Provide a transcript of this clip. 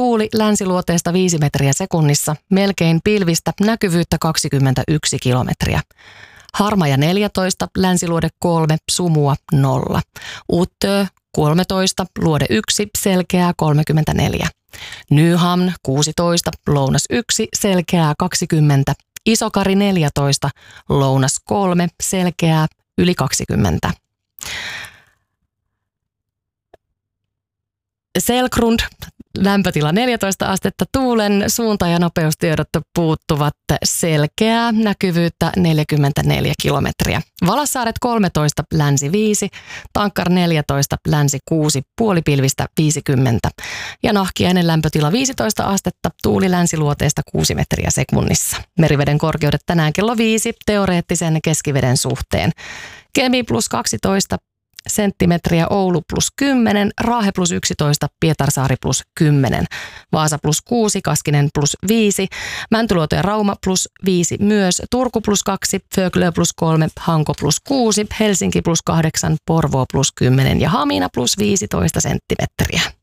tuuli länsiluoteesta 5 metriä sekunnissa, melkein pilvistä, näkyvyyttä 21 kilometriä. Harmaja 14, länsiluode 3, sumua 0. Uttö 13, luode 1, selkeää 34. Nyhamn 16, lounas 1, selkeää 20. Isokari 14, lounas 3, selkeää yli 20. Selkrund, lämpötila 14 astetta, tuulen suunta- ja nopeustiedot puuttuvat, selkeää näkyvyyttä 44 kilometriä. Valassaaret 13, länsi 5, Tankkar 14, länsi 6, puolipilvistä 50. Ja Nahkiainen lämpötila 15 astetta, tuuli länsiluoteesta 6 metriä sekunnissa. Meriveden korkeudet tänään kello 5 teoreettisen keskiveden suhteen. Kemi plus 12 senttimetriä, Oulu plus 10, Raahe plus 11, Pietarsaari plus 10, Vaasa plus 6, Kaskinen plus 5, Mäntyluoto ja Rauma plus 5 myös, Turku plus 2, Föglö plus 3, Hanko plus 6, Helsinki plus 8, Porvoo plus 10 ja Hamina plus 15 senttimetriä.